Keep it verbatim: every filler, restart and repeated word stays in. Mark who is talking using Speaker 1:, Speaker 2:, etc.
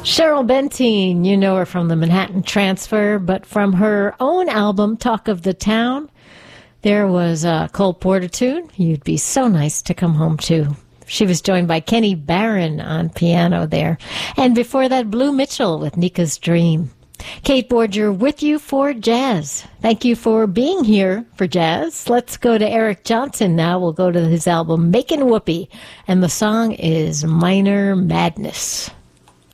Speaker 1: Cheryl Benteen, you know her from the Manhattan Transfer, but from her own album, Talk of the Town, there was a Cole Porter tune, You'd Be So Nice to Come Home To. She was joined by Kenny Barron on piano there. And before that, Blue Mitchell with Nika's Dream. Kate Borger with you for jazz. Thank you for being here for jazz. Let's go to Eric Johnson now. We'll go to his album, Makin' Whoopee. And the song is Minor Madness.